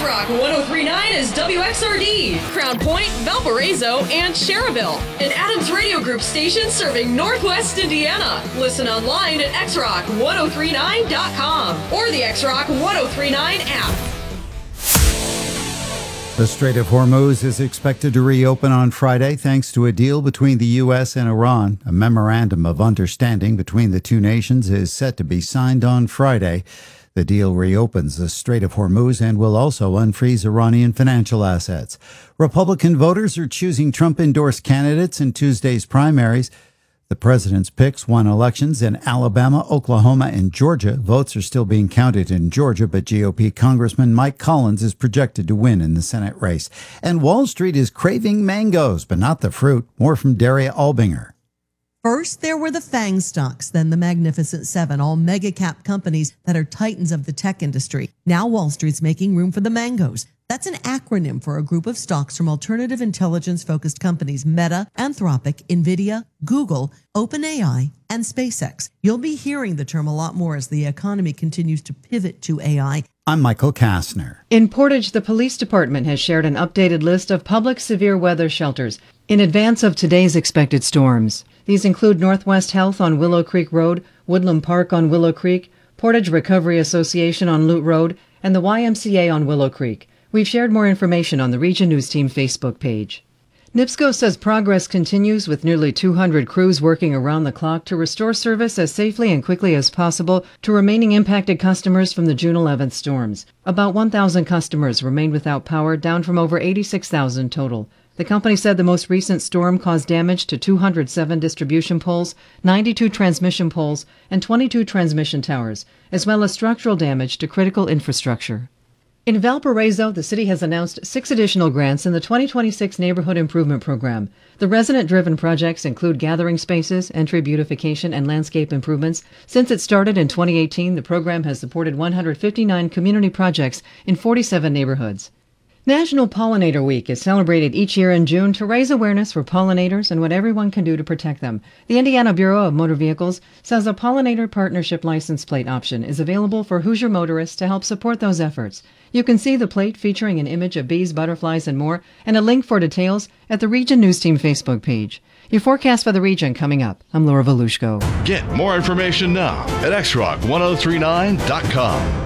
X-Rock 1039 is WXRD, Crown Point, Valparaiso, and Cherville. An Adams Radio Group station serving Northwest Indiana. Listen online at xrock1039.com or the X-Rock 1039 app. The Strait of Hormuz is expected to reopen on Friday thanks to a deal between the U.S. and Iran. A memorandum of understanding between the two nations is set to be signed on Friday. The deal reopens the Strait of Hormuz and will also unfreeze Iranian financial assets. Republican voters are choosing Trump-endorsed candidates in Tuesday's primaries. The president's picks won elections in Alabama, Oklahoma, and Georgia. Votes are still being counted in Georgia, but GOP Congressman Mike Collins is projected to win in the Senate race. And Wall Street is craving mangoes, but not the fruit. More from Daria Albinger. First, there were the FANG stocks, then the Magnificent Seven, all mega-cap companies that are titans of the tech industry. Now Wall Street's making room for the mangoes. That's an acronym for a group of stocks from alternative intelligence-focused companies Meta, Anthropic, NVIDIA, Google, OpenAI, and SpaceX. You'll be hearing the term a lot more as the economy continues to pivot to AI. I'm Michael Kastner. In Portage, the police department has shared an updated list of public severe weather shelters in advance of today's expected storms. These include Northwest Health on Willow Creek Road, Woodland Park on Willow Creek, Portage Recovery Association on Lute Road, and the YMCA on Willow Creek. We've shared more information on the Region News Team Facebook page. NIPSCO says progress continues with nearly 200 crews working around the clock to restore service as safely and quickly as possible to remaining impacted customers from the June 11th storms. About 1,000 customers remained without power, down from over 86,000 total. The company said the most recent storm caused damage to 207 distribution poles, 92 transmission poles, and 22 transmission towers, as well as structural damage to critical infrastructure. In Valparaiso, the city has announced 6 additional grants in the 2026 Neighborhood Improvement Program. The resident-driven projects include gathering spaces, entry beautification, and landscape improvements. Since it started in 2018, the program has supported 159 community projects in 47 neighborhoods. National Pollinator Week is celebrated each year in June to raise awareness for pollinators and what everyone can do to protect them. The Indiana Bureau of Motor Vehicles says a pollinator partnership license plate option is available for Hoosier motorists to help support those efforts. You can see the plate featuring an image of bees, butterflies, and more, and a link for details at the Region News Team Facebook page. Your forecast for the region coming up. I'm Laura Volushko. Get more information now at xrock1039.com.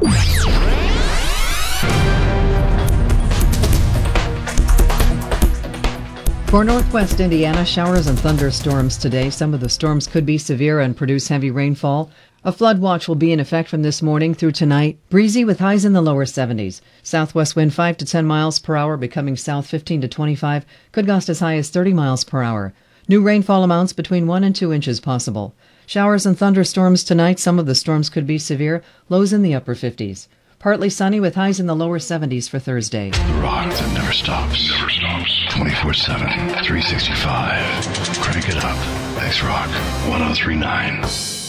For Northwest Indiana, showers and thunderstorms today. Some of the storms could be severe and produce heavy rainfall. A flood watch will be in effect from this morning through tonight. Breezy with highs in the lower 70s. Southwest wind 5 to 10 miles per hour, becoming south 15 to 25. Could gust as high as 30 miles per hour. New rainfall amounts between 1 and 2 inches possible. Showers and thunderstorms tonight. Some of the storms could be severe. Lows in the upper 50s. Partly sunny with highs in the lower 70s for Thursday. The rock that never stops. 24/7, 365. Crank it up. X-Rock 1039.